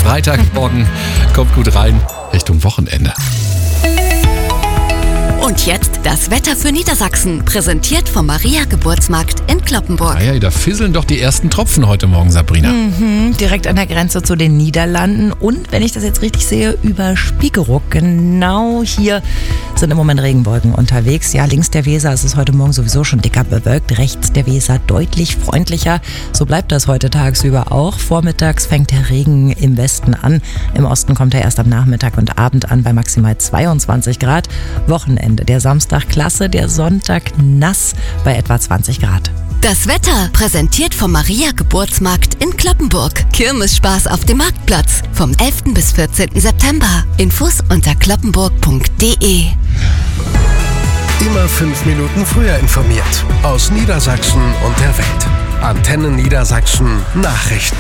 Freitagmorgen, kommt gut rein, Richtung Wochenende. Und jetzt das Wetter für Niedersachsen, präsentiert vom Maria Geburtsmarkt in Cloppenburg. Ja, da fisseln doch die ersten Tropfen heute Morgen, Sabrina. Direkt an der Grenze zu den Niederlanden und, wenn ich das jetzt richtig sehe, über Spiekeroog. Genau hier sind im Moment Regenwolken unterwegs. Ja, links der Weser ist es heute Morgen sowieso schon dicker bewölkt, rechts der Weser deutlich freundlicher. So bleibt das heute tagsüber auch. Vormittags fängt der Regen im Westen an. Im Osten kommt er erst am Nachmittag und Abend an bei maximal 22 Grad. Wochenende, der Samstag klasse, der Sonntag nass bei etwa 20 Grad. Das Wetter präsentiert vom Maria Geburtsmarkt in Cloppenburg. Kirmesspaß auf dem Marktplatz vom 11. bis 14. September. Infos unter cloppenburg.de. Immer 5 Minuten früher informiert. Aus Niedersachsen und der Welt. Antenne Niedersachsen Nachrichten.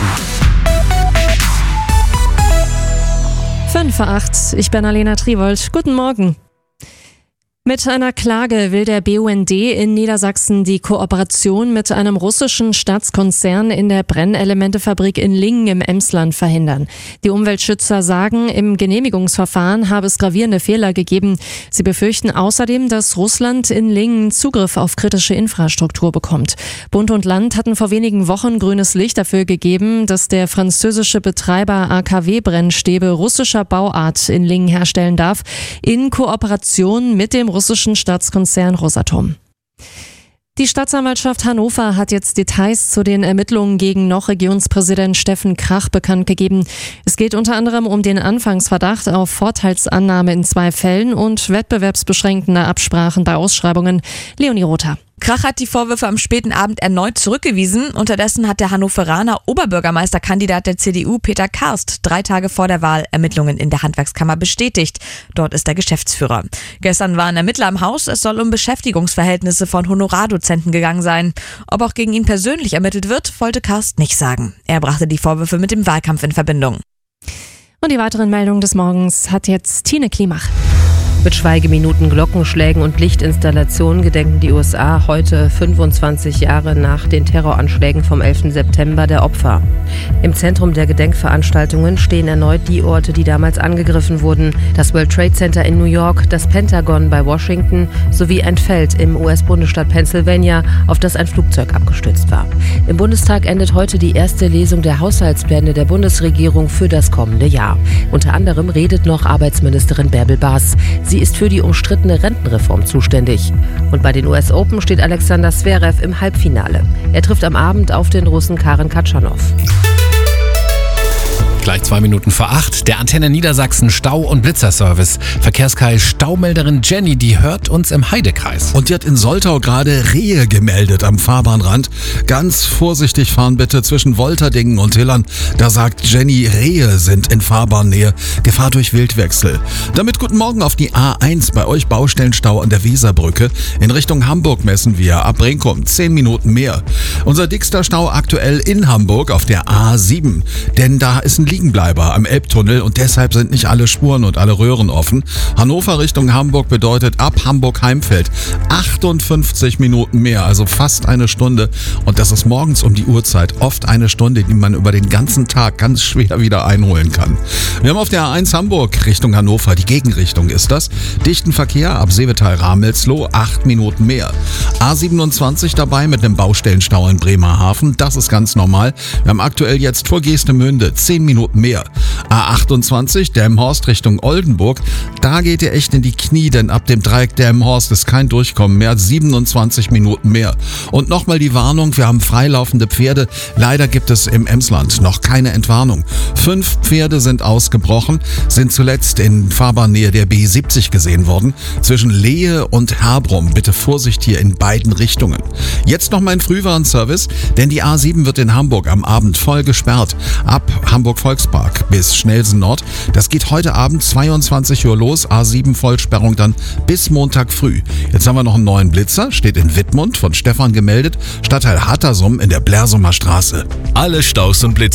5:08, ich bin Alena Triwold. Guten Morgen. Mit einer Klage will der BUND in Niedersachsen die Kooperation mit einem russischen Staatskonzern in der Brennelementefabrik in Lingen im Emsland verhindern. Die Umweltschützer sagen, im Genehmigungsverfahren habe es gravierende Fehler gegeben. Sie befürchten außerdem, dass Russland in Lingen Zugriff auf kritische Infrastruktur bekommt. Bund und Land hatten vor wenigen Wochen grünes Licht dafür gegeben, dass der französische Betreiber AKW-Brennstäbe russischer Bauart in Lingen herstellen darf, in Kooperation mit dem russischen Staatskonzern Rosatom. Die Staatsanwaltschaft Hannover hat jetzt Details zu den Ermittlungen gegen noch Regierungspräsident Steffen Krach bekannt gegeben. Es geht unter anderem um den Anfangsverdacht auf Vorteilsannahme in 2 Fällen und wettbewerbsbeschränkende Absprachen bei Ausschreibungen. Leonie Rother. Krach hat die Vorwürfe am späten Abend erneut zurückgewiesen. Unterdessen hat der Hannoveraner Oberbürgermeisterkandidat der CDU Peter Karst 3 Tage vor der Wahl Ermittlungen in der Handwerkskammer bestätigt. Dort ist er Geschäftsführer. Gestern waren Ermittler im Haus. Es soll um Beschäftigungsverhältnisse von Honorardozenten gegangen sein. Ob auch gegen ihn persönlich ermittelt wird, wollte Karst nicht sagen. Er brachte die Vorwürfe mit dem Wahlkampf in Verbindung. Und die weiteren Meldungen des Morgens hat jetzt Tine Klimach. Mit Schweigeminuten, Glockenschlägen und Lichtinstallationen gedenken die USA heute 25 Jahre nach den Terroranschlägen vom 11. September der Opfer. Im Zentrum der Gedenkveranstaltungen stehen erneut die Orte, die damals angegriffen wurden. Das World Trade Center in New York, das Pentagon bei Washington sowie ein Feld im US-Bundesstaat Pennsylvania, auf das ein Flugzeug abgestürzt war. Im Bundestag endet heute die erste Lesung der Haushaltspläne der Bundesregierung für das kommende Jahr. Unter anderem redet noch Arbeitsministerin Bärbel Baas. Sie ist für die umstrittene Rentenreform zuständig. Und bei den US Open steht Alexander Zverev im Halbfinale. Er trifft am Abend auf den Russen Karen Khachanov. Gleich 2 Minuten vor 8, der Antenne Niedersachsen Stau- und Blitzerservice. Verkehrskai Staumelderin Jenny, die hört uns im Heidekreis. Und die hat in Soltau gerade Rehe gemeldet am Fahrbahnrand. Ganz vorsichtig fahren bitte zwischen Wolterdingen und Hillern. Da sagt Jenny, Rehe sind in Fahrbahnnähe. Gefahr durch Wildwechsel. Damit guten Morgen auf die A1, bei euch Baustellenstau an der Weserbrücke. In Richtung Hamburg messen wir ab Brinkum 10 Minuten mehr. Unser dickster Stau aktuell in Hamburg auf der A7. Denn da ist ein Liegenbleiber am Elbtunnel und deshalb sind nicht alle Spuren und alle Röhren offen. Hannover Richtung Hamburg bedeutet ab Hamburg-Heimfeld 58 Minuten mehr, also fast eine Stunde. Und das ist morgens um die Uhrzeit oft eine Stunde, die man über den ganzen Tag ganz schwer wieder einholen kann. Wir haben auf der A1 Hamburg Richtung Hannover, die Gegenrichtung ist das, dichten Verkehr ab Seevetal-Ramelsloh 8 Minuten mehr. A27 dabei mit einem Baustellenstau in Bremerhaven, das ist ganz normal. Wir haben aktuell jetzt vor Geestemünde 10 Minuten mehr. A28 Delmenhorst Richtung Oldenburg, da geht ihr echt in die Knie, denn ab dem Dreieck Delmenhorst ist kein Durchkommen mehr, 27 Minuten mehr. Und nochmal die Warnung, wir haben freilaufende Pferde, leider gibt es im Emsland noch keine Entwarnung. 5 Pferde sind ausgebrochen, sind zuletzt in Fahrbahnnähe der B70 gesehen worden, zwischen Lehe und Herbrum, bitte Vorsicht hier in beiden Richtungen. Jetzt noch mein Frühwarnservice, denn die A7 wird in Hamburg am Abend voll gesperrt, ab Hamburg-Volkspark bis Schnelsen Nord. Das geht heute Abend 22 Uhr los, A7 Vollsperrung dann bis Montag früh. Jetzt haben wir noch einen neuen Blitzer, steht in Wittmund, von Stefan gemeldet, Stadtteil Hattersum in der Blersumer Straße. Alle Staus und Blitzer